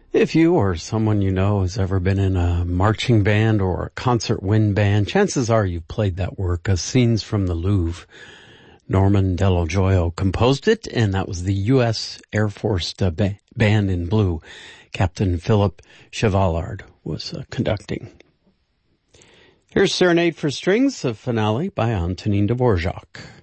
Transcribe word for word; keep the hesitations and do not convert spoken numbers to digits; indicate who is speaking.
Speaker 1: If you or someone you know has ever been in a marching band or a concert wind band, chances are you've played that work, as Scenes from the Louvre. Norman Dello Joyo composed it, and that was the U S Air Force uh, ba- Band in Blue. Captain Philip Chevallard was uh, conducting. Here's Serenade for Strings, a finale by Antonin Dvorak.